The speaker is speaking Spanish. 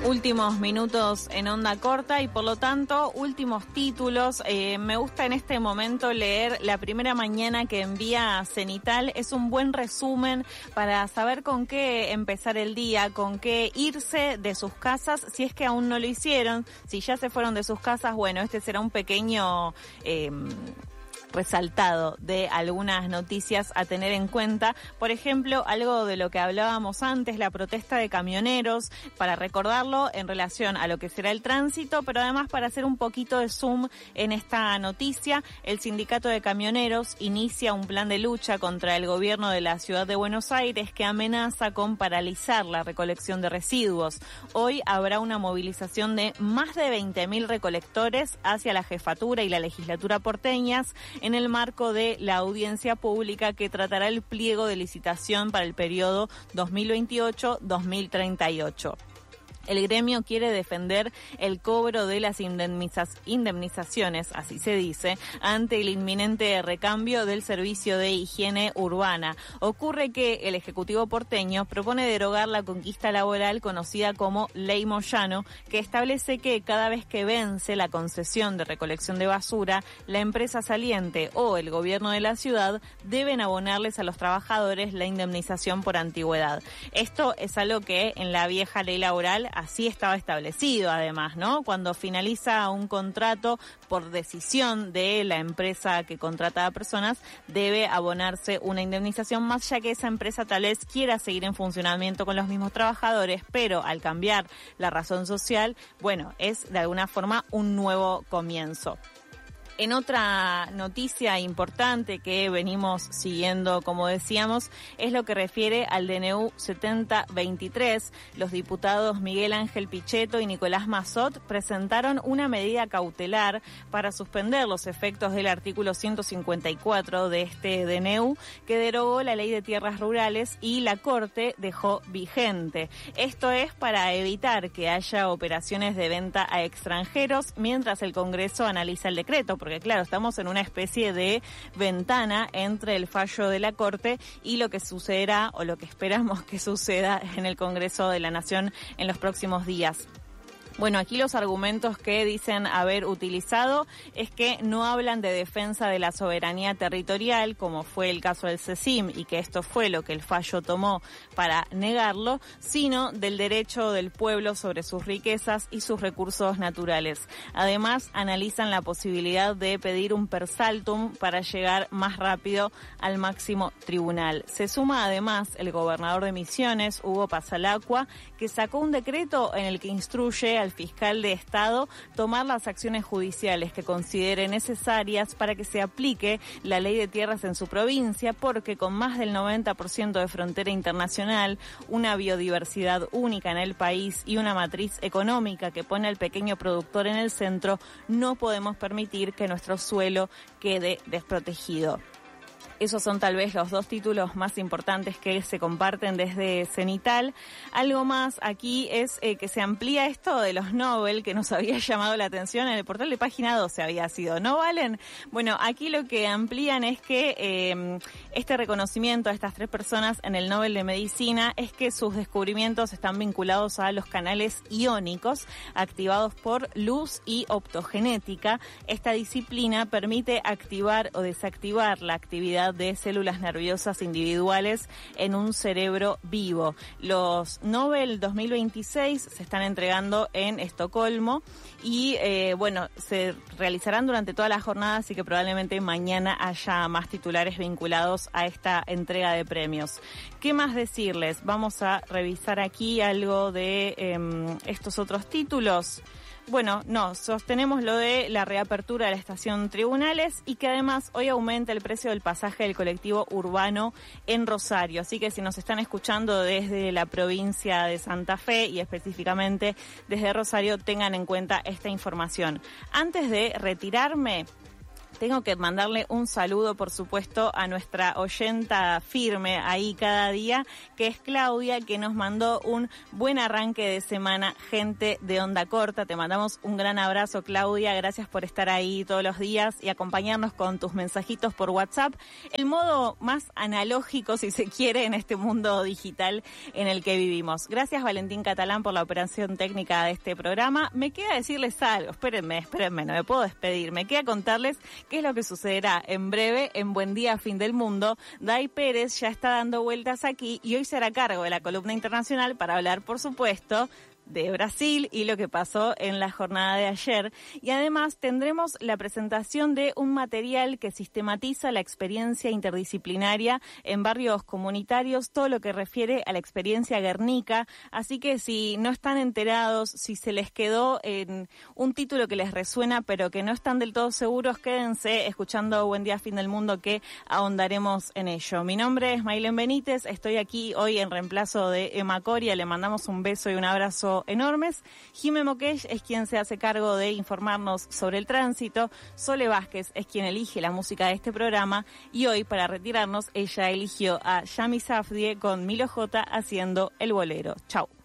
Últimos minutos en onda corta y por lo tanto últimos títulos. Me gusta en este momento leer la primera mañana que envía Cenital. Es un buen resumen para saber con qué empezar el día, con qué irse de sus casas, si es que aún no lo hicieron. Si ya se fueron de sus casas, bueno, este será un pequeño resaltado de algunas noticias a tener en cuenta. Por ejemplo, algo de lo que hablábamos antes, la protesta de camioneros, para recordarlo en relación a lo que será el tránsito, pero además para hacer un poquito de zoom en esta noticia. El sindicato de camioneros inicia un plan de lucha contra el gobierno de la ciudad de Buenos Aires que amenaza con paralizar la recolección de residuos. Hoy habrá una movilización de más de 20.000 recolectores hacia la jefatura y la legislatura porteñas en el marco de la audiencia pública que tratará el pliego de licitación para el periodo 2028-2038. El gremio quiere defender el cobro de las indemnizaciones, así se dice, ante el inminente recambio del servicio de higiene urbana. Ocurre que el Ejecutivo porteño propone derogar la conquista laboral conocida como Ley Moyano, que establece que cada vez que vence la concesión de recolección de basura, la empresa saliente o el gobierno de la ciudad deben abonarles a los trabajadores la indemnización por antigüedad. Esto es algo que en la vieja ley laboral así estaba establecido, además, ¿no? Cuando finaliza un contrato por decisión de la empresa que contrata a personas, debe abonarse una indemnización, más ya que esa empresa tal vez quiera seguir en funcionamiento con los mismos trabajadores, pero al cambiar la razón social, bueno, es de alguna forma un nuevo comienzo. En otra noticia importante que venimos siguiendo, como decíamos, es lo que refiere al DNU 7023. Los diputados Miguel Ángel Pichetto y Nicolás Massot presentaron una medida cautelar para suspender los efectos del artículo 154 de este DNU, que derogó la Ley de Tierras Rurales y la Corte dejó vigente. Esto es para evitar que haya operaciones de venta a extranjeros mientras el Congreso analiza el decreto, porque claro, estamos en una especie de ventana entre el fallo de la Corte y lo que sucederá o lo que esperamos que suceda en el Congreso de la Nación en los próximos días. Bueno, aquí los argumentos que dicen haber utilizado es que no hablan de defensa de la soberanía territorial, como fue el caso del CECIM, y que esto fue lo que el fallo tomó para negarlo, sino del derecho del pueblo sobre sus riquezas y sus recursos naturales. Además, analizan la posibilidad de pedir un per saltum para llegar más rápido al máximo tribunal. Se suma además el gobernador de Misiones, Hugo Pasalacqua, que sacó un decreto en el que instruye al fiscal de Estado tomar las acciones judiciales que considere necesarias para que se aplique la ley de tierras en su provincia, porque con más del 90% de frontera internacional, una biodiversidad única en el país y una matriz económica que pone al pequeño productor en el centro, no podemos permitir que nuestro suelo quede desprotegido. Esos son tal vez los dos títulos más importantes que se comparten desde Cenital. Algo más aquí es que se amplía esto de los Nobel, que nos había llamado la atención. En el portal de Página 12 había sido, ¿no valen? Bueno, aquí lo que amplían es que este reconocimiento a estas 3 personas en el Nobel de Medicina es que sus descubrimientos están vinculados a los canales iónicos activados por luz y optogenética. Esta disciplina permite activar o desactivar la actividad de células nerviosas individuales en un cerebro vivo. Los Nobel 2026 se están entregando en Estocolmo y se realizarán durante toda la jornada, así que probablemente mañana haya más titulares vinculados a esta entrega de premios. ¿Qué más decirles? Vamos a revisar aquí algo de estos otros títulos. Bueno, no, sostenemos lo de la reapertura de la estación Tribunales y que además hoy aumenta el precio del pasaje del colectivo urbano en Rosario. Así que si nos están escuchando desde la provincia de Santa Fe y específicamente desde Rosario, tengan en cuenta esta información. Antes de retirarme, Tengo que mandarle un saludo, por supuesto, a nuestra oyenta firme ahí cada día, que es Claudia, que nos mandó un buen arranque de semana, gente de Onda Corta. Te mandamos un gran abrazo, Claudia. Gracias por estar ahí todos los días y acompañarnos con tus mensajitos por WhatsApp. El modo más analógico, si se quiere, en este mundo digital en el que vivimos. Gracias, Valentín Catalán, por la operación técnica de este programa. Me queda decirles algo. Espérenme, no me puedo despedir. Me queda contarles qué es lo que sucederá en breve en Buen Día, Fin del Mundo. Dai Pérez ya está dando vueltas aquí y hoy se hará cargo de la columna internacional para hablar, por supuesto, de Brasil y lo que pasó en la jornada de ayer. Y además tendremos la presentación de un material que sistematiza la experiencia interdisciplinaria en barrios comunitarios, todo lo que refiere a la experiencia Guernica. Así que si no están enterados, si se les quedó en un título que les resuena pero que no están del todo seguros, quédense escuchando Buen Día, Fin del Mundo, que ahondaremos en ello. Mi nombre es Maylen Benítez, estoy aquí hoy en reemplazo de Emma Coria. Le mandamos un beso y un abrazo enormes. Jimé Moqueix es quien se hace cargo de informarnos sobre el tránsito. Sole Vázquez es quien elige la música de este programa y hoy, para retirarnos, ella eligió a Yami Safdie con Milo J haciendo El Bolero. Chau.